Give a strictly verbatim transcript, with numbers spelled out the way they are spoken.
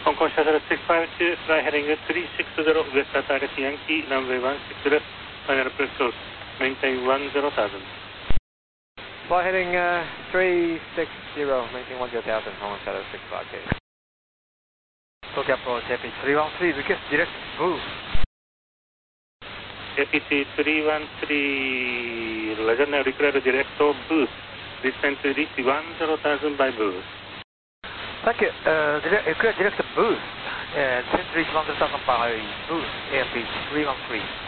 Hong Kong Shuttle six five two, fly heading three six zero, West Target Yankee, runway one six zero, final approach close, maintain one zero thousand. Fly heading uh, three six zero, maintain one zero thousand, Hong Kong Shuttle six five two. Tokyo approach A P three one three, request direct boost. A P C three one three, Legendary required direct boost, descent to reach one zero thousand by boost. Thank you. Uh, direct, required direct boost. Uh, descent to reach one zero thousand by boost, A P three one three.